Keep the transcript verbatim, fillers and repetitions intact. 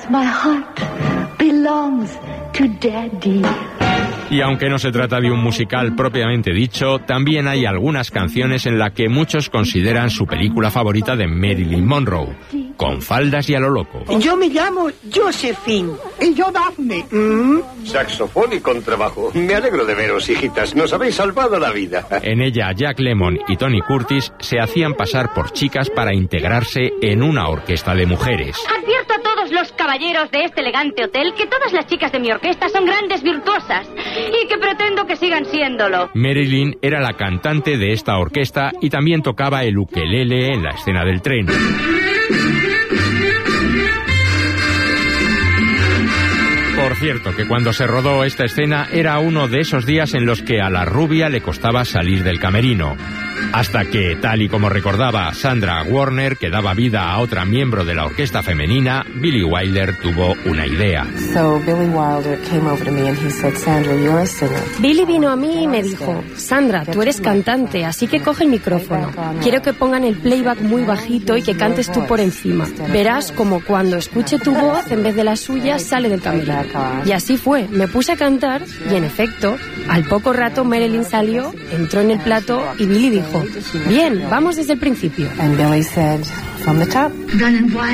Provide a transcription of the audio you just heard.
'cause my heart belongs to Daddy. Y aunque no se trata de un musical propiamente dicho, también hay algunas canciones en las que muchos consideran su película favorita de Marilyn Monroe, Con faldas y a lo loco. Yo me llamo Josephine. Y yo Daphne. Mm. Saxofón y contrabajo. Me alegro de veros, hijitas. Nos habéis salvado la vida. En ella, Jack Lemmon y Tony Curtis se hacían pasar por chicas para integrarse en una orquesta de mujeres. Advierto a todos los caballeros de este elegante hotel que todas las chicas de mi orquesta son grandes virtuosas y que pretendo que sigan siéndolo. Marilyn era la cantante de esta orquesta y también tocaba el ukelele en la escena del tren. Por cierto, que cuando se rodó esta escena era uno de esos días en los que a la rubia le costaba salir del camerino. Hasta que, tal y como recordaba Sandra Warner, que daba vida a otra miembro de la orquesta femenina, Billy Wilder tuvo una idea. So Billy Wilder came over to me and he said, Sandra, you're a singer. Billy vino a mí y me dijo, Sandra, tú eres cantante, así que coge el micrófono. Quiero que pongan el playback muy bajito y que cantes tú por encima. Verás como cuando escuche tu voz, en vez de la suya, sale del camerino. Y así fue, me puse a cantar y, en efecto, al poco rato Marilyn salió, entró en el plató y Billy dijo, bien, vamos desde el principio. And Billy said, from the top. Running wild.